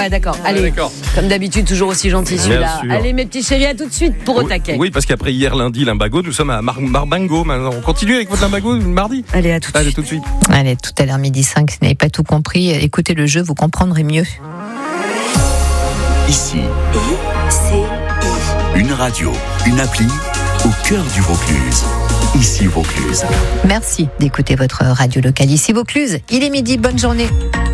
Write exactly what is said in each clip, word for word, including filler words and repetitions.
Ouais, d'accord. Ah, Allez, d'accord. comme d'habitude, toujours aussi gentil celui-là. sûr. Allez, mes petits chéris, à tout de suite pour Au taquet. Oui, parce qu'après hier lundi, Limbago, nous sommes à Mar- Marbango. Maintenant, on continue avec votre Limbago mardi. Allez, à tout de Allez, suite. tout de suite. Allez, tout à l'heure midi cinq, si vous n'avez pas tout compris, écoutez le jeu, vous comprendrez mieux. Ici, I C I. une radio, une appli au cœur du Vaucluse. Ici Vaucluse. Merci d'écouter votre radio locale ici Vaucluse. Il est midi, bonne journée.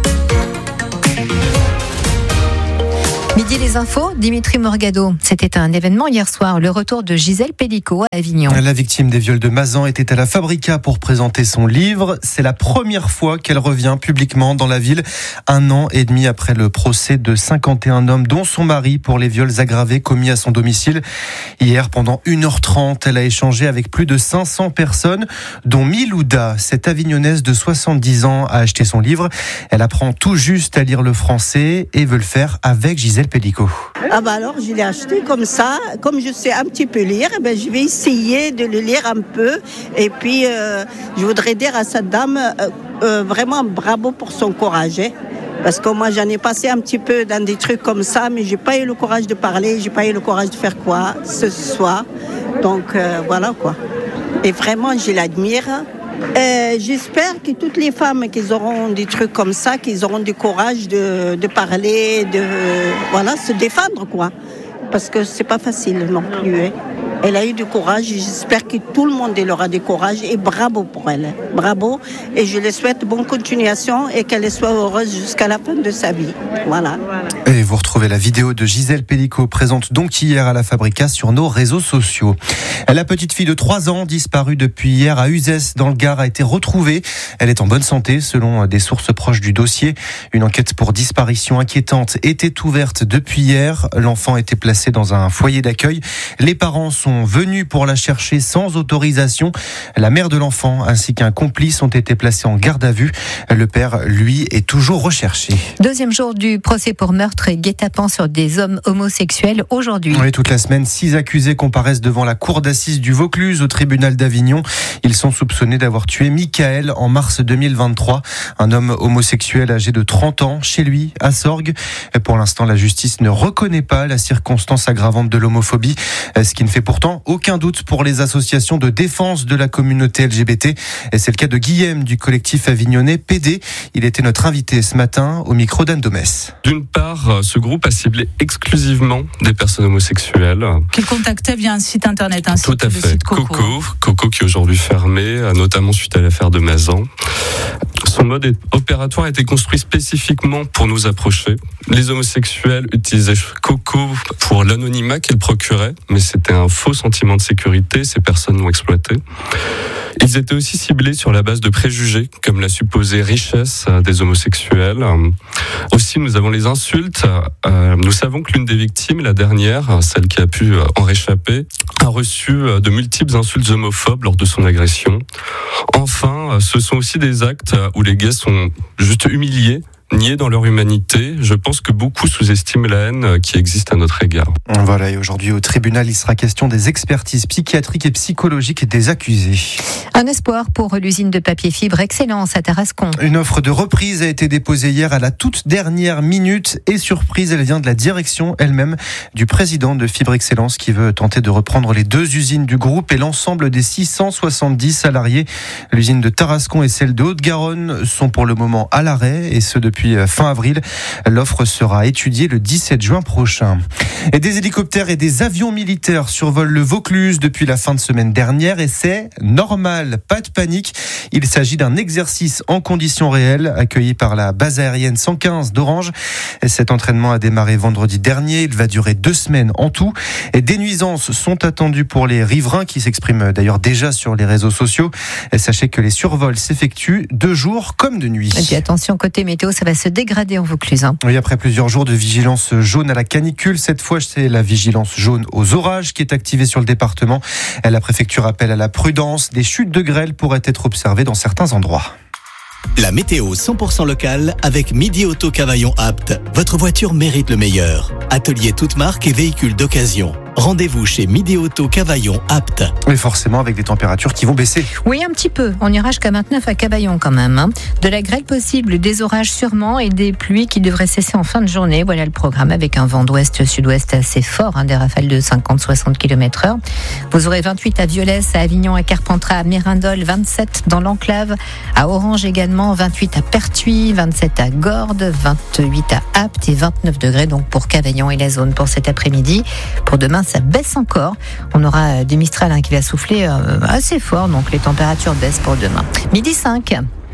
Midi les infos, Dimitri Morgado. C'était un événement hier soir, le retour de Gisèle Pellicot à Avignon. La victime des viols de Mazan était à la Fabrica pour présenter son livre. C'est la première fois qu'elle revient publiquement dans la ville, un an et demi après le procès de cinquante et un hommes, dont son mari, pour les viols aggravés commis à son domicile. Hier, pendant une heure trente, elle a échangé avec plus de cinq cents personnes, dont Milouda, cette avignonnaise de soixante-dix ans, a acheté son livre. Elle apprend tout juste à lire le français et veut le faire avec Gisèle Pellicot. Ah bah alors je l'ai acheté comme ça, comme je sais un petit peu lire, eh ben je vais essayer de le lire un peu et puis euh, je voudrais dire à cette dame euh, euh, vraiment bravo pour son courage, hein, parce que moi j'en ai passé un petit peu dans des trucs comme ça, mais j'ai pas eu le courage de parler, j'ai pas eu le courage de faire quoi ce soir, donc euh, voilà quoi. Et vraiment je l'admire. Euh, j'espère que toutes les femmes qui auront des trucs comme ça, qu'ils auront du courage de, de parler, de voilà, se défendre quoi, parce que c'est pas facile non plus. Hein. Elle a eu du courage et j'espère que tout le monde elle aura du courage et bravo pour elle, bravo, et je lui souhaite bonne continuation et qu'elle soit heureuse jusqu'à la fin de sa vie. Voilà. Et vous retrouvez la vidéo de Gisèle Pellicot, présente donc hier à la Fabrica sur nos réseaux sociaux. La petite fille de trois ans, disparue depuis hier à Uzès dans le Gard, a été retrouvée. Elle est en bonne santé selon des sources proches du dossier. Une enquête pour disparition inquiétante était ouverte depuis hier. L'enfant était placé dans un foyer d'accueil. Les parents sont venus pour la chercher sans autorisation. La mère de l'enfant ainsi qu'un complice ont été placés en garde à vue. Le père, lui, est toujours recherché. Deuxième jour du procès pour meurtre et guet-apens sur des hommes homosexuels aujourd'hui. Oui, toute la semaine, six accusés comparaissent devant la cour d'assises du Vaucluse au tribunal d'Avignon. Ils sont soupçonnés d'avoir tué Michael en mars deux mille vingt-trois, un homme homosexuel âgé de trente ans, chez lui, à Sorgues. Pour l'instant, la justice ne reconnaît pas la circonstance aggravante de l'homophobie, ce qui ne fait pourtant aucun doute pour les associations de défense de la communauté L G B T. Et c'est le cas de Guillaume du collectif avignonnais P D. Il était notre invité ce matin au micro d'Anne Domès. D'une part, ce groupe a ciblé exclusivement des personnes homosexuelles. Qu'il contactait via un site internet, un Tout site, à le fait. site Coco. Coco, Coco qui est aujourd'hui fermé, notamment suite à l'affaire de Mazan. Son mode opératoire a été construit spécifiquement pour nous approcher. Les homosexuels utilisaient Coco pour l'anonymat qu'elle procurait, mais c'était un faux sentiment de sécurité, ces personnes l'ont exploité. Ils étaient aussi ciblés sur la base de préjugés, comme la supposée richesse des homosexuels. Aussi, nous avons les insultes. Euh, nous savons que l'une des victimes, la dernière, celle qui a pu en réchapper, a reçu de multiples insultes homophobes lors de son agression. Enfin, ce sont aussi des actes où les gays sont juste humiliés, niés dans leur humanité. Je pense que beaucoup sous-estiment la haine qui existe à notre égard. Voilà, et aujourd'hui au tribunal, il sera question des expertises psychiatriques et psychologiques des accusés. Un espoir pour l'usine de papier fibre Excellence à Tarascon. Une offre de reprise a été déposée hier à la toute dernière minute et surprise, elle vient de la direction elle-même du président de Fibre Excellence qui veut tenter de reprendre les deux usines du groupe et l'ensemble des six cent soixante-dix salariés. L'usine de Tarascon et celle de Haute-Garonne sont pour le moment à l'arrêt et ce depuis fin avril. L'offre sera étudiée le dix-sept juin prochain. Et des hélicoptères et des avions militaires survolent le Vaucluse depuis la fin de semaine dernière et c'est normal, pas de panique. Il s'agit d'un exercice en conditions réelles accueilli par la base aérienne cent quinze d'Orange. Et cet entraînement a démarré vendredi dernier. Il va durer deux semaines en tout. Et des nuisances sont attendues pour les riverains qui s'expriment d'ailleurs déjà sur les réseaux sociaux. Et sachez que les survols s'effectuent de jour comme de nuit. Et puis attention, côté météo, ça va se dégrader en Vaucluse. Hein. Oui, après plusieurs jours de vigilance jaune à la canicule, cette fois c'est la vigilance jaune aux orages qui est activée sur le département. La préfecture appelle à la prudence. Des chutes de grêle pourraient être observées dans certains endroits. La météo cent pour cent locale avec Midi Auto Cavaillon Apt. Votre voiture mérite le meilleur. Atelier toute marque et véhicules d'occasion. rendez-vous chez Midi Auto Cavaillon Apt. Mais forcément avec des températures qui vont baisser. Oui, un petit peu. On ira jusqu'à vingt-neuf à Cavaillon quand même. Hein. De la grêle possible, des orages sûrement et des pluies qui devraient cesser en fin de journée. Voilà le programme avec un vent d'ouest-sud-ouest assez fort, hein, des rafales de cinquante à soixante kilomètres heure. Vous aurez vingt-huit à Violès, à Avignon, à Carpentras, à Mérindol, vingt-sept dans l'Enclave, à Orange également, vingt-huit à Pertuis, vingt-sept à Gordes, vingt-huit à Apt et vingt-neuf degrés donc pour Cavaillon et la zone pour cet après-midi. Pour demain, ça baisse encore. On aura des Mistral hein, qui va souffler euh, assez fort, donc les températures baissent pour demain. Midi cinq.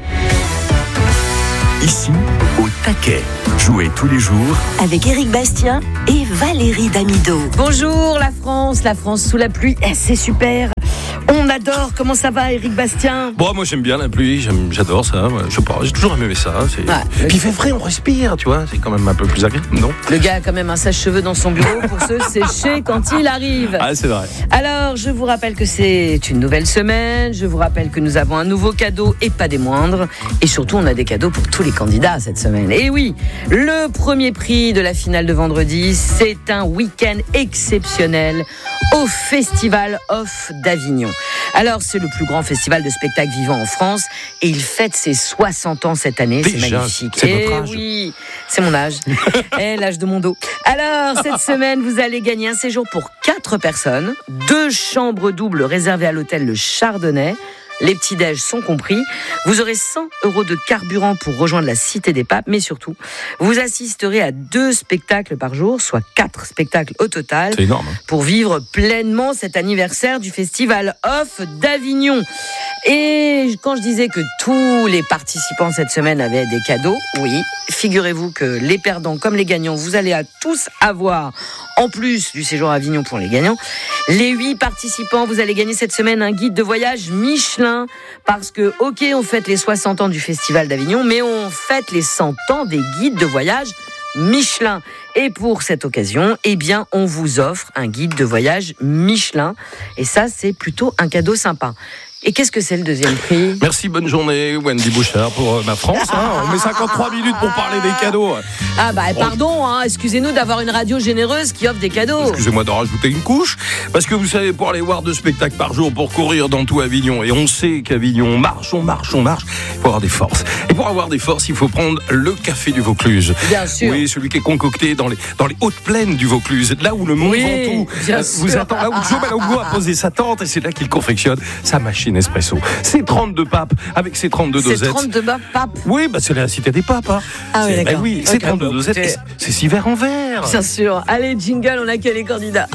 Ici, au taquet. Jouez tous les jours Avec Éric Bastien et Valérie Damido. Bonjour la France, la France sous la pluie, eh, c'est super. On adore. Comment ça va, Éric Bastien? Bon, moi j'aime bien la pluie, j'aime, j'adore ça. Je sais pas, j'ai toujours aimé ça. C'est... Ouais, Puis il fait frais, on respire, tu vois. C'est quand même un peu plus agréable, non? Le gars a quand même un sèche-cheveux dans son bureau pour se sécher quand il arrive. Ah, c'est vrai. Alors, je vous rappelle que c'est une nouvelle semaine. Je vous rappelle que nous avons un nouveau cadeau et pas des moindres. Et surtout, on a des cadeaux pour tous les candidats cette semaine. Et oui, le premier prix de la finale de vendredi, c'est un week-end exceptionnel au Festival Off d'Avignon. Alors, c'est le plus grand festival de spectacles vivants en France et il fête ses soixante ans cette année. Déjà, c'est magnifique. c'est et votre âge. oui, c'est mon âge. Et l'âge de mon dos. Alors, cette semaine, vous allez gagner un séjour pour quatre personnes, deux chambres doubles réservées à l'hôtel Le Chardonnay. Les petits-déj sont compris. Vous aurez cent euros de carburant pour rejoindre la Cité des Papes, mais surtout, vous assisterez à deux spectacles par jour, soit quatre spectacles au total. C'est énorme. Hein. Pour vivre pleinement cet anniversaire du Festival Off d'Avignon. Et quand je disais que tous les participants cette semaine avaient des cadeaux, oui, figurez-vous que les perdants comme les gagnants, vous allez à tous avoir, en plus du séjour à Avignon pour les gagnants, les huit participants, vous allez gagner cette semaine un guide de voyage Michelin, parce que, ok, on fête les soixante ans du Festival d'Avignon, mais on fête les cent ans des guides de voyage Michelin. Et pour cette occasion, eh bien, on vous offre un guide de voyage Michelin. Et ça, c'est plutôt un cadeau sympa. Et qu'est-ce que c'est le deuxième prix? Merci, bonne journée, Wendy Bouchard, pour euh, ma France. Hein. On met cinquante-trois minutes pour parler des cadeaux. Ah bah pardon, hein, excusez-nous d'avoir une radio généreuse qui offre des cadeaux. Excusez-moi d'en rajouter une couche, parce que vous savez, pour aller voir deux spectacles par jour, pour courir dans tout Avignon, et on sait qu'Avignon, on marche, on marche, on marche, il faut avoir des forces. Et pour avoir des forces, il faut prendre le café du Vaucluse. Bien sûr. Oui, celui qui est concocté dans les, dans les hautes plaines du Vaucluse, là où le Mont Oui, Ventoux bien vous sûr. attend, là où Joe Malongo a posé sa tente, et c'est là qu'il confectionne sa machine espresso. C'est trente-deux papes, avec ses trente-deux C'est dosettes. trente-deux papes. Oui, bah c'est la cité des papes. Hein. Ah oui, C'est- d'accord. bah oui, c'est Ok, trente-deux bon, dosettes, écoutez. et c'est six verres en verre. Bien sûr. Allez, jingle, on accueille les candidats.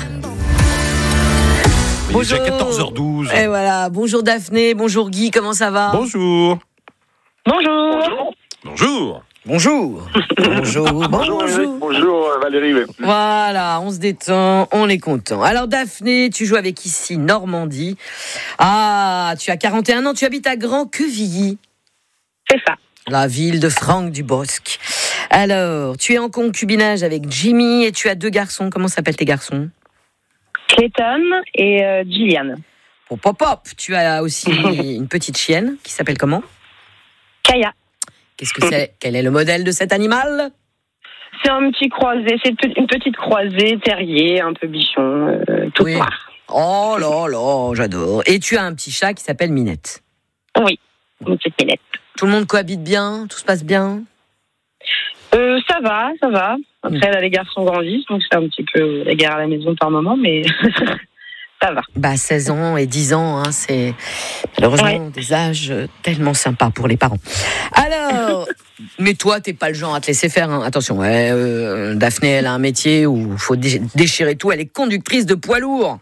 Il est déjà quatorze heures douze. Et voilà. Bonjour Daphné, bonjour Guy, comment ça va? Bonjour. Bonjour. Bonjour. Bonjour. Bonjour. Bonjour. Bonjour Valérie. Voilà, on se détend, on est content. Alors Daphné, tu joues avec ici Normandie. Ah, tu as quarante et un ans, tu habites à Grand-Quevilly. C'est ça. La ville de Franck Dubosc. Alors, tu es en concubinage avec Jimmy et tu as deux garçons. Comment s'appellent tes garçons? Clayton et euh, Gillian. Hop, hop, hop. Tu as aussi une petite chienne qui s'appelle comment? Kaya. Qu'est-ce que c'est? Quel est le modèle de cet animal? C'est un petit croisé, c'est une petite croisée, terrier, un peu bichon, euh, tout Oui. noir. Oh là là, j'adore. Et tu as un petit chat qui s'appelle Minette. Oui, une petite minette. Tout le monde cohabite bien? Tout se passe bien? Euh, ça va, ça va. Après, là, les garçons grandissent, donc c'est un petit peu la guerre à la maison par moment, mais ça va. Bah, seize ans et dix ans, hein, c'est malheureusement Ouais. des âges tellement sympas pour les parents. Alors, mais toi, t'es pas le genre à te laisser faire. Hein. Attention, ouais, euh, Daphné, elle a un métier où il faut dé- déchirer tout. Elle est conductrice de poids lourd.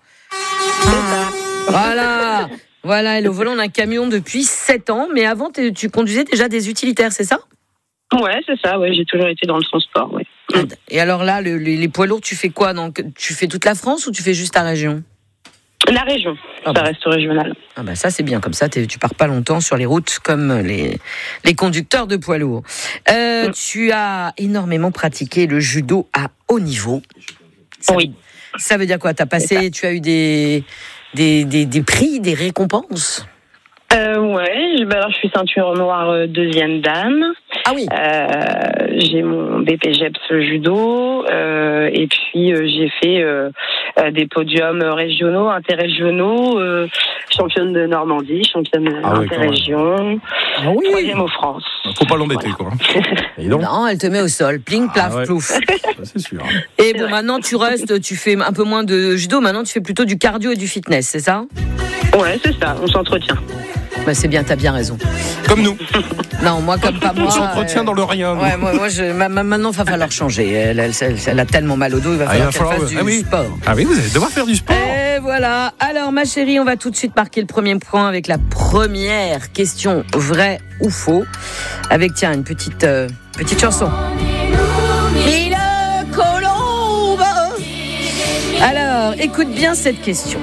Voilà, voilà, elle est au volant d'un camion depuis sept ans. Mais avant, t'es- tu conduisais déjà des utilitaires, c'est ça? Ouais, c'est ça, ouais, j'ai toujours été dans le transport, ouais. Et alors là, le- les, les poids lourds, tu fais quoi? Donc, tu fais toute la France ou tu fais juste ta région? La région, Ah ça bon. reste régional. Ah bah ça c'est bien, comme ça t'es- tu pars pas longtemps sur les routes comme les, les conducteurs de poids lourds. Euh, Mm. Tu as énormément pratiqué le judo à haut niveau. Ça, Oui. Ça veut dire quoi? T'as passé, tu as eu des, des, des, des prix, des récompenses? Euh, ouais, bah alors je suis ceinture noire euh, deuxième dan. Ah oui. Euh, j'ai mon B P G E P S judo euh, et puis euh, j'ai fait euh, euh, des podiums régionaux, interrégionaux, euh, championne de Normandie, championne Ah ouais, interrégion, Ah oui. troisième aux France. Faut pas l'embêter, quoi. Et donc, Non, elle te met au sol. Pling, plaf, Ah ouais. plouf. ça, c'est sûr. Et bon, maintenant tu restes, tu fais un peu moins de judo, maintenant tu fais plutôt du cardio et du fitness, c'est ça? Ouais, c'est ça, on s'entretient. Bah c'est bien, t'as bien raison. Comme nous. Non, moi comme pas moi. On s'entretient euh, dans le rien. nous. Ouais, moi, moi je, ma- ma- maintenant, il va falloir changer. Elle, elle, elle- elle a tellement mal au dos, il va Ah, il falloir va qu'elle falloir- fasse du ah oui. sport. Ah oui, vous allez devoir faire du sport. Et voilà. Alors, ma chérie, on va tout de suite marquer le premier point avec la première question, vrai ou faux. Avec, tiens, une petite, euh, petite chanson. Mille colombes. Alors, écoute bien cette question.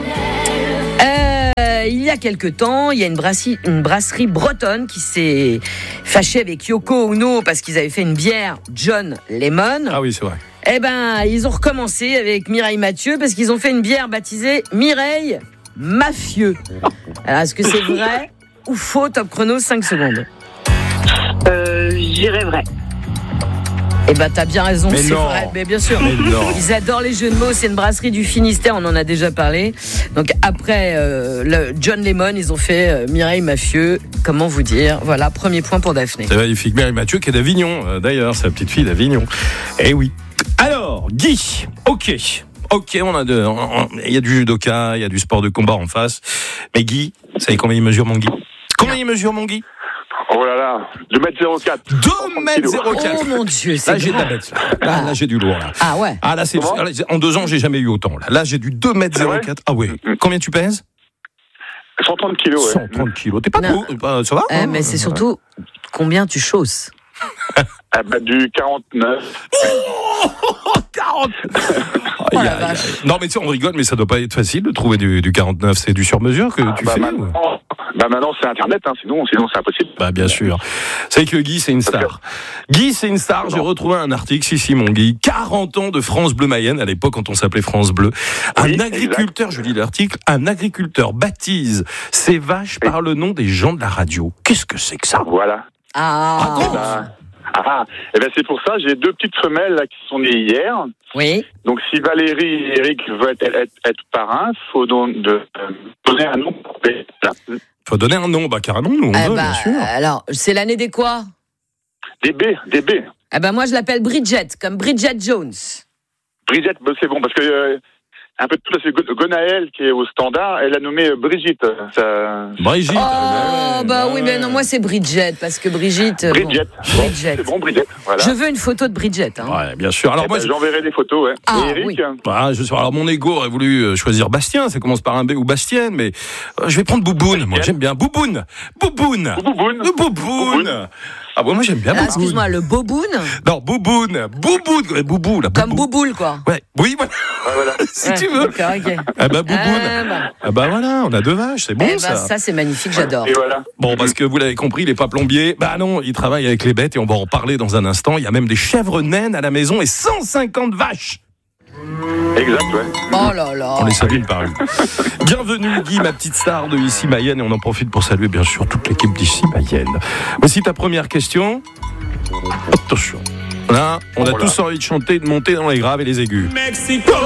Euh, il y a quelque temps, il y a une brasserie, une brasserie bretonne qui s'est fâchée avec Yoko Ono parce qu'ils avaient fait une bière John Lemon. Ah oui, c'est vrai. Eh ben, ils ont recommencé avec Mireille Mathieu parce qu'ils ont fait une bière baptisée Mireille Mafieux. Alors, est-ce que c'est vrai ou faux? Top chrono, cinq secondes. Euh, j'irais vrai. Eh ben, t'as bien raison, Mais c'est non. vrai. Mais bien sûr. Mais non. Ils adorent les jeux de mots. C'est une brasserie du Finistère, on en a déjà parlé. Donc après euh, le John Lemon, ils ont fait euh, Mireille Mafieux. Comment vous dire? Voilà, premier point pour Daphné. C'est magnifique. Mary Mathieu qui est d'Avignon, euh, d'ailleurs, c'est la petite fille d'Avignon. Eh oui. Alors, Guy, ok. Ok, on a de, on- on- il y a du judoka, il y a du sport de combat en face. Mais Guy, vous savez combien il mesure, mon Guy? Combien il mesure, mon Guy? Oh là là, deux mètres zéro quatre. deux mètres zéro quatre. Oh mon Dieu, c'est Là, j'ai de la grand. bête. Là, là, là, j'ai du lourd. Là. Ah ouais. Ah, là, c'est, Comment là, en deux ans, j'ai jamais eu autant. Là, là j'ai du deux mètres zéro quatre. Ah ouais. Combien tu pèses? cent trente kilos, ouais. cent trente kilos. T'es pas Non. trop, bah, ça va? Eh, mais c'est surtout combien tu chausses. Ah bah, du quarante-neuf. quarante. Oh la Aïe, aïe, vache. aïe. Non, mais tu sais, on rigole, mais ça doit pas être facile de trouver du, du quarante-neuf. C'est du sur-mesure que tu bah, fais? ou- maintenant, bah maintenant c'est Internet, hein, sinon, sinon c'est impossible. Bah, bien sûr. C'est que Guy, c'est une star. Guy, c'est une star. J'ai retrouvé un article, si, si, mon Guy. quarante ans de France Bleu Mayenne, à l'époque, quand on s'appelait France Bleu. Un Oui, agriculteur, je lis l'article, un agriculteur baptise ses vaches par le nom des gens de la radio. Qu'est-ce que c'est que ça? Voilà. Ah. Eh ben, ah, et ben c'est pour ça, j'ai deux petites femelles là, qui sont nées hier. Oui. Donc si Valérie et Eric veulent être, être, être parrains, il faut don- de, euh, donner un nom. Faut donner un nom. Bah, carrément, nous, on Eh veut, bah, bien sûr. alors, c'est l'année des quoi? Des B, des B. Eh ben moi je l'appelle Bridget, comme Bridget Jones. Bridget, bah, c'est bon, parce que euh, un peu de tout, c'est Go- Gonaël qui est au standard, elle a nommé euh, Brigitte. Ça... Brigitte. Oh bah oui, mais non, moi c'est Bridget, parce que Brigitte... euh, bon, Bridget. Bon, Bridget. c'est bon, Bridget. Voilà. Je veux une photo de Bridget. Hein. Ouais, bien sûr. Alors, Eh moi, ben, je- j'enverrai des photos, ouais. Ah, et Eric, oui. Ah, je sais, alors mon ego aurait voulu euh, choisir Bastien, ça commence par un B ou Bastienne, mais euh, je vais prendre Bouboune, moi j'aime bien. Bouboune Bouboune Bouboune. Le Bouboune Ah bon, moi j'aime bien Ah, Bouboune. excuse-moi, le boboun, Non, Bouboune Bouboune ouais, Boubou, la comme Boubou. bouboule quoi. Ouais, oui, voilà, Ouais, voilà. si Ouais, tu veux. D'accord, ok. Ah bah Bouboune Ah, bah. Ah bah voilà, on a deux vaches, c'est bon Eh ben, ça. ça c'est magnifique, j'adore. Et voilà. Bon, parce que vous l'avez compris, il est pas plombier. Bah non, il travaille avec les bêtes et on va en parler dans un instant. Il y a même des chèvres naines à la maison et cent cinquante vaches. Exact, ouais. Oh là là. On les salue une par une. Bienvenue Guy, ma petite star de Ici Mayenne, et on en profite pour saluer bien sûr toute l'équipe d'Ici Mayenne. Voici ta première question. Attention. Là, on a Oh là. tous envie de chanter, de monter dans les graves et les aigus.